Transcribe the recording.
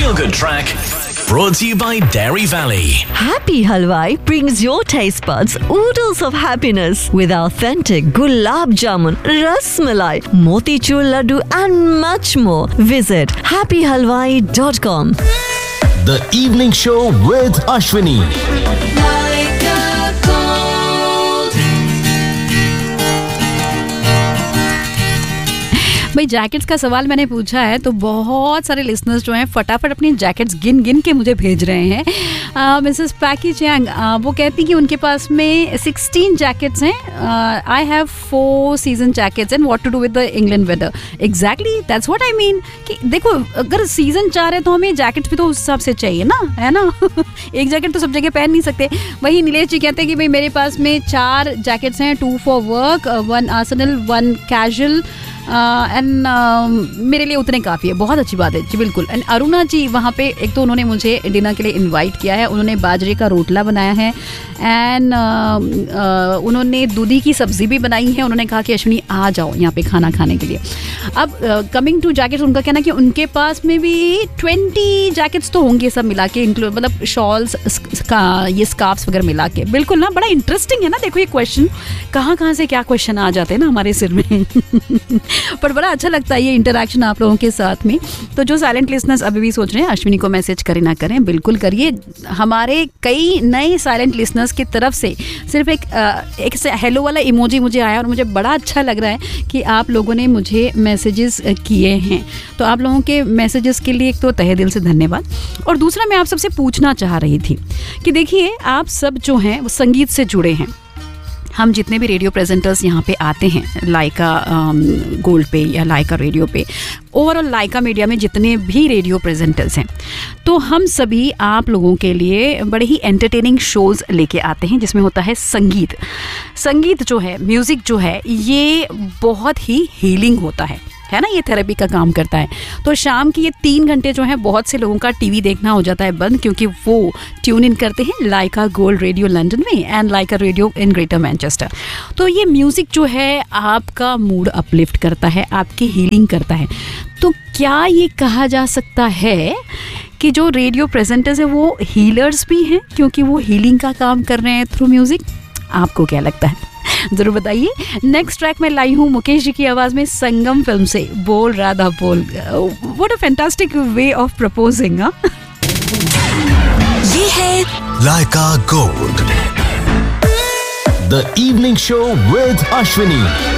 Feel Good Track, brought to you by Dairy Valley. Happy Halwai brings your taste buds oodles of happiness with authentic gulab jamun, ras malai, motichur laddu and much more. Visit happyhalwai.com. The Evening Show with Ashwini. भाई jackets का सवाल मैंने पूछा है तो बहुत सारे listeners जो हैं फटाफट अपनी जैकेट्स गिन गिन के मुझे भेज रहे हैं। मिसेस पैकी चैंग वो कहती कि उनके पास में 16 जैकेट्स हैं। I have 4 season jackets and what to do with the England weather. Exactly that's what I mean कि देखो अगर सीजन 4 है तो हमें जैकेट्स भी तो उस हिसाब से चाहिए ना, है ना। एक जैकेट तो सब जगह पहन नहीं सकते। वही नीलेश जी कहते हैं कि भाई मेरे पास में 4 जैकेट्स हैं, 2 for work, 1 Arsenal, 1 casual and मेरे लिए उतने काफ़ी है। बहुत अच्छी बात है जी, बिल्कुल। एंड अरुणा जी वहाँ पे एक तो उन्होंने मुझे डिनर के लिए इनवाइट किया है, उन्होंने बाजरे का रोटला बनाया है एंड उन्होंने दूधी की सब्ज़ी भी बनाई है। उन्होंने कहा कि अश्विनी आ जाओ यहाँ पे खाना खाने के लिए। अब कमिंग टू जैकेट्स, उनका कहना कि उनके पास में भी 20 जैकेट्स तो होंगे सब मिला के, इंक्लूड मतलब शॉल्स ये स्कार्फ्स वगैरह मिला के। बिल्कुल ना, बड़ा इंटरेस्टिंग है ना। देखो ये क्वेश्चन कहाँ से क्या क्वेश्चन आ जाते हैं ना हमारे सिर में। पर बड़ा अच्छा लगता है ये इंटरेक्शन आप लोगों के साथ में। तो जो साइलेंट लिसनर्स अभी भी सोच रहे हैं अश्विनी को मैसेज करें ना करें, बिल्कुल करिए। हमारे कई नए साइलेंट लिसनर्स की तरफ से सिर्फ एक हेलो वाला इमोजी मुझे आया और मुझे बड़ा अच्छा लग रहा है कि आप लोगों ने मुझे मैसेजेस किए हैं। तो आप लोगों के मैसेजेस के लिए एक तो तहे दिल से धन्यवाद। और दूसरा मैं आप सबसे पूछना चाह रही थी कि देखिए आप सब जो हैं वो संगीत से जुड़े हैं। हम जितने भी रेडियो प्रेजेंटर्स यहाँ पे आते हैं लाइका गोल्ड पे या लाइका रेडियो पे, ओवरऑल लाइका मीडिया में जितने भी रेडियो प्रेजेंटर्स हैं, तो हम सभी आप लोगों के लिए बड़े ही एंटरटेनिंग शोज़ लेके आते हैं जिसमें होता है संगीत। संगीत जो है, म्यूज़िक जो है, ये बहुत ही हीलिंग होता है ना, ये थेरेपी का काम करता है। तो शाम की ये 3 घंटे जो है बहुत से लोगों का टीवी देखना हो जाता है बंद, क्योंकि वो ट्यून इन करते हैं लाइका गोल्ड रेडियो लंदन में and Lyca radio in greater Manchester. तो ये म्यूज़िक जो है आपका मूड अपलिफ्ट करता है, आपकी हीलिंग करता है। तो क्या ये कहा जा सकता है कि जो रेडियो प्रेजेंटर्स हैं वो हीलर्स भी हैं, क्योंकि वो हीलिंग का काम कर रहे हैं थ्रू म्यूज़िक? आपको क्या लगता है जरूर बताइए। नेक्स्ट ट्रैक में लाई हूँ मुकेश जी की आवाज में संगम फिल्म से बोल राधा बोल। What a fantastic way of proposing. ये है Laika Gold. The Evening Show with Ashwini.